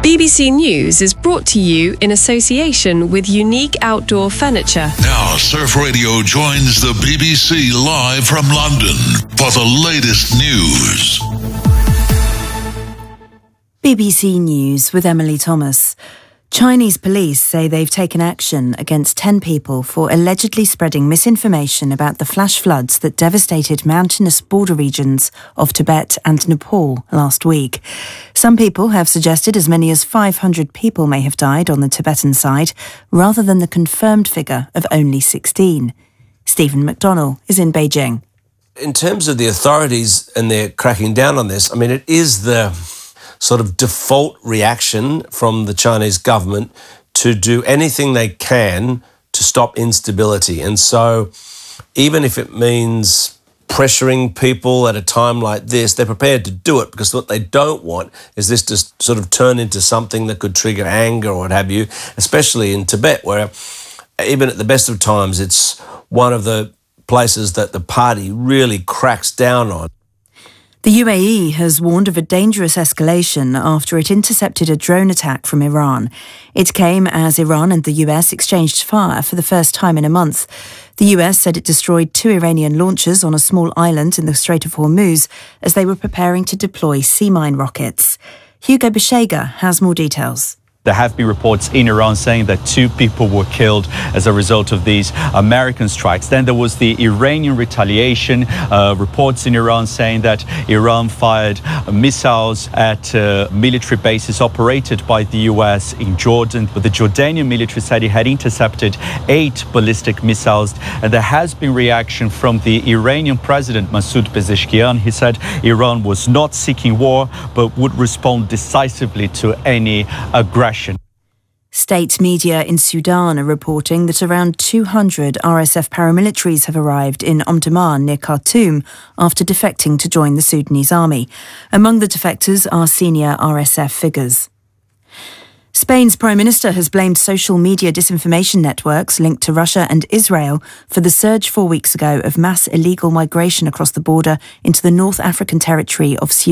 BBC News is brought to you in association with Unique Outdoor Furniture. Now, Surf Radio joins the BBC live from London for the latest news. BBC News with Emily Thomas. Chinese police say they've taken action against 10 people for allegedly spreading misinformation about the flash floods that devastated mountainous border regions of Tibet and Nepal last week. Some people have suggested as many as 500 people may have died on the Tibetan side, rather than the confirmed figure of only 16. Stephen McDonnell is in Beijing. In terms of the authorities and their cracking down on this, I mean, it is the sort of default reaction from the Chinese government to do anything they can to stop instability. And so even if it means pressuring people at a time like this, they're prepared to do it, because what they don't want is this to sort of turn into something that could trigger anger or what have you, especially in Tibet, where even at the best of times, it's one of the places that the party really cracks down on. The UAE has warned of a dangerous escalation after it intercepted a drone attack from Iran. It came as Iran and the US exchanged fire for the first time in a month. The US said it destroyed 2 Iranian launchers on a small island in the Strait of Hormuz as they were preparing to deploy sea mine rockets. Hugo Beshega has more details. There have been reports in Iran saying that 2 people were killed as a result of these American strikes. Then there was the Iranian retaliation, reports in Iran saying that Iran fired missiles at military bases operated by the US in Jordan. But the Jordanian military said it had intercepted 8 ballistic missiles. And there has been reaction from the Iranian president, Masoud Pezeshkian. He said Iran was not seeking war, but would respond decisively to any aggression. State media in Sudan are reporting that around 200 RSF paramilitaries have arrived in Omdurman near Khartoum after defecting to join the Sudanese army. Among the defectors are senior RSF figures. Spain's Prime Minister has blamed social media disinformation networks linked to Russia and Israel for the surge 4 weeks ago of mass illegal migration across the border into the North African territory of Ceuta.